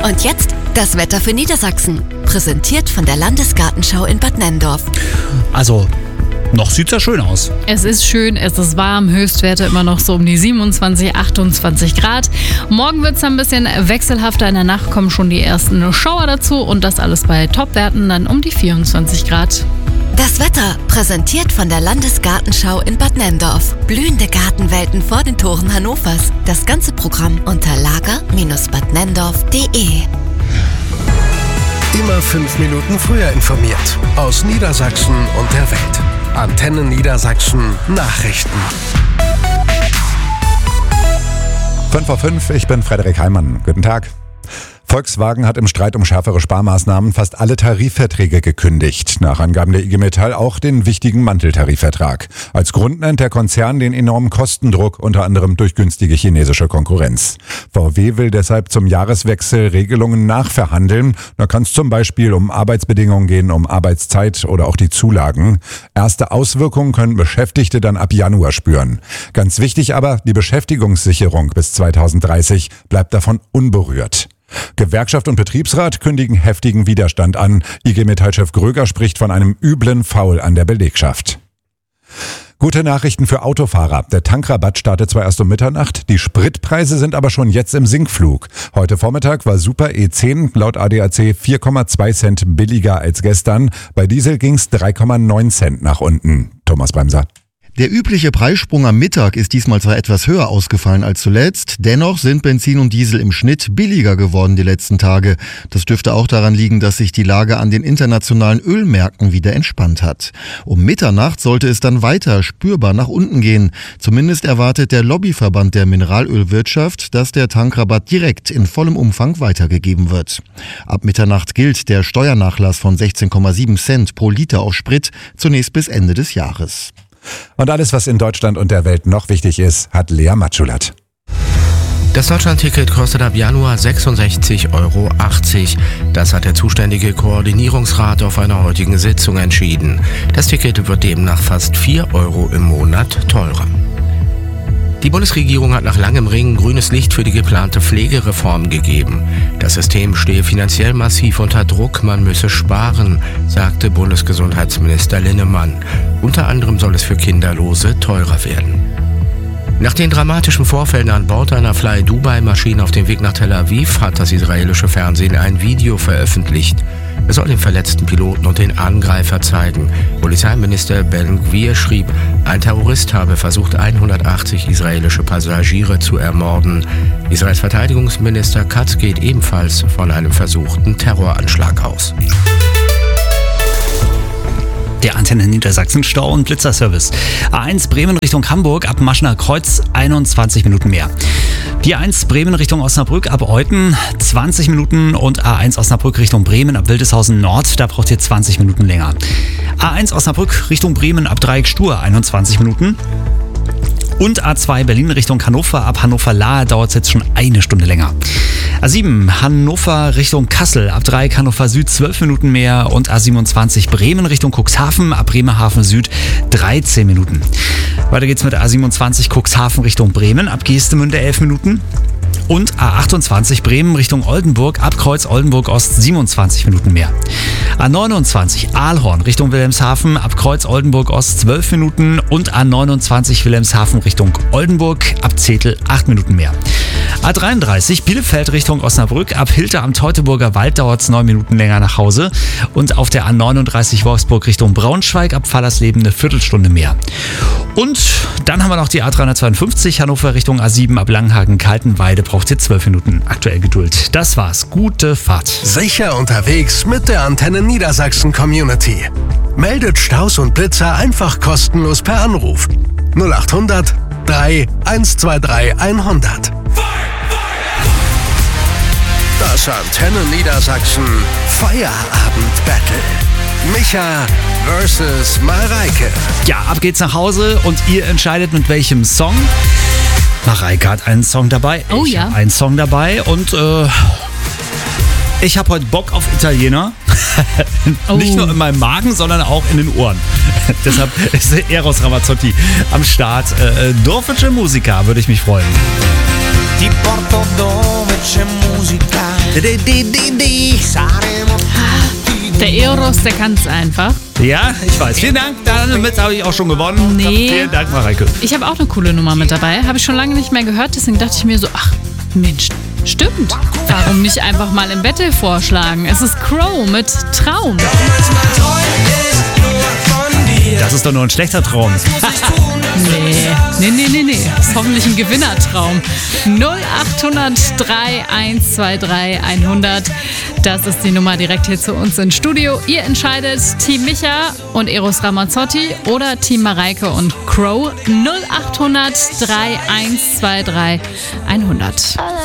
Und jetzt das Wetter für Niedersachsen. Präsentiert von der Landesgartenschau in Bad Nenndorf. Also, noch sieht's ja schön aus. Es ist schön, es ist warm, Höchstwerte immer noch so um die 27, 28 Grad. Morgen wird es ein bisschen wechselhafter, in der Nacht kommen schon die ersten Schauer dazu und das alles bei Topwerten dann um die 24 Grad. Das Wetter präsentiert von der Landesgartenschau in Bad Nenndorf. Blühende Gartenwelten vor den Toren Hannovers. Das ganze Programm unter lager-badnenndorf.de. Immer 5 Minuten früher informiert. Aus Niedersachsen und der Welt. Antenne Niedersachsen Nachrichten. 5:05, ich bin Frederik Heimann. Guten Tag. Volkswagen hat im Streit um schärfere Sparmaßnahmen fast alle Tarifverträge gekündigt. Nach Angaben der IG Metall auch den wichtigen Manteltarifvertrag. Als Grund nennt der Konzern den enormen Kostendruck, unter anderem durch günstige chinesische Konkurrenz. VW will deshalb zum Jahreswechsel Regelungen nachverhandeln. Da kann es zum Beispiel um Arbeitsbedingungen gehen, um Arbeitszeit oder auch die Zulagen. Erste Auswirkungen können Beschäftigte dann ab Januar spüren. Ganz wichtig aber, die Beschäftigungssicherung bis 2030 bleibt davon unberührt. Gewerkschaft und Betriebsrat kündigen heftigen Widerstand an. IG Metall-Chef Gröger spricht von einem üblen Foul an der Belegschaft. Gute Nachrichten für Autofahrer. Der Tankrabatt startet zwar erst um Mitternacht, die Spritpreise sind aber schon jetzt im Sinkflug. Heute Vormittag war Super E10 laut ADAC 4,2 Cent billiger als gestern. Bei Diesel ging's 3,9 Cent nach unten. Thomas Bremser. Der übliche Preissprung am Mittag ist diesmal zwar etwas höher ausgefallen als zuletzt, dennoch sind Benzin und Diesel im Schnitt billiger geworden die letzten Tage. Das dürfte auch daran liegen, dass sich die Lage an den internationalen Ölmärkten wieder entspannt hat. Um Mitternacht sollte es dann weiter spürbar nach unten gehen. Zumindest erwartet der Lobbyverband der Mineralölwirtschaft, dass der Tankrabatt direkt in vollem Umfang weitergegeben wird. Ab Mitternacht gilt der Steuernachlass von 16,7 Cent pro Liter auf Sprit zunächst bis Ende des Jahres. Und alles, was in Deutschland und der Welt noch wichtig ist, hat Lea Matschulat. Das Deutschland-Ticket kostet ab Januar 66,80 €. Das hat der zuständige Koordinierungsrat auf einer heutigen Sitzung entschieden. Das Ticket wird demnach fast 4 € im Monat teurer. Die Bundesregierung hat nach langem Ringen grünes Licht für die geplante Pflegereform gegeben. Das System stehe finanziell massiv unter Druck, man müsse sparen, sagte Bundesgesundheitsminister Linnemann. Unter anderem soll es für Kinderlose teurer werden. Nach den dramatischen Vorfällen an Bord einer Fly-Dubai-Maschine auf dem Weg nach Tel Aviv hat das israelische Fernsehen ein Video veröffentlicht. Es soll den verletzten Piloten und den Angreifer zeigen. Polizeiminister Ben-Gvir schrieb, ein Terrorist habe versucht, 180 israelische Passagiere zu ermorden. Israels Verteidigungsminister Katz geht ebenfalls von einem versuchten Terroranschlag aus. Der Antenne Niedersachsen Stau- und Blitzerservice. A1 Bremen Richtung Hamburg ab Maschener Kreuz 21 Minuten mehr. Die A1 Bremen Richtung Osnabrück ab Euthen 20 Minuten und A1 Osnabrück Richtung Bremen ab Wildeshausen Nord, da braucht ihr 20 Minuten länger. A1 Osnabrück Richtung Bremen ab Dreieck Stur 21 Minuten. Und A2 Berlin Richtung Hannover ab Hannover-Lahr dauert es jetzt schon eine Stunde länger. A7 Hannover Richtung Kassel ab Dreieck Hannover Süd 12 Minuten mehr und A27 Bremen Richtung Cuxhaven ab Bremerhaven Süd 13 Minuten. Weiter geht's mit A27 Cuxhaven Richtung Bremen ab Geestemünde 11 Minuten. Und A28 Bremen Richtung Oldenburg ab Kreuz Oldenburg Ost 27 Minuten mehr. A29 Aalhorn Richtung Wilhelmshaven ab Kreuz Oldenburg Ost 12 Minuten und A29 Wilhelmshaven Richtung Oldenburg ab Zetel 8 Minuten mehr. A33 Bielefeld Richtung Osnabrück ab Hilter am Teutoburger Wald dauert es 9 Minuten länger nach Hause und auf der A39 Wolfsburg Richtung Braunschweig ab Fallersleben eine Viertelstunde mehr. Und dann haben wir noch die A352 Hannover Richtung A7 ab Langenhagen-Kaltenweide, braucht ihr 12 Minuten aktuell Geduld. Das war's, gute Fahrt. Sicher unterwegs mit der Antenne Niedersachsen Community. Meldet Staus und Blitzer einfach kostenlos per Anruf. 0800 3 123 100. Das Antenne Niedersachsen Feierabend-Battle. Micha versus Mareike. Ja, ab geht's nach Hause und ihr entscheidet mit welchem Song. Mareike hat einen Song dabei. Oh ich ja. habe einen Song dabei und ich habe heute Bock auf Italiener. Nicht nur in meinem Magen, sondern auch in den Ohren. Deshalb ist Eros Ramazzotti am Start. Dorfische Musica, würde ich mich freuen. Ti porto dove c'è musica Der Eros, der kann es einfach. Ja, ich weiß. Vielen Dank. Damit habe ich auch schon gewonnen. Nee. Vielen Dank, Mareike. Ich habe auch eine coole Nummer mit dabei. Habe ich schon lange nicht mehr gehört. Deswegen dachte ich mir so, ach Mensch, stimmt. Warum nicht einfach mal im Battle vorschlagen? Es ist Crow mit Traum. Das ist doch nur ein schlechter Traum. Nee. Ist hoffentlich ein Gewinnertraum. 0800 3123 100. Das ist die Nummer direkt hier zu uns ins Studio. Ihr entscheidet Team Micha und Eros Ramazzotti oder Team Mareike und Crow. 0800 3123 100.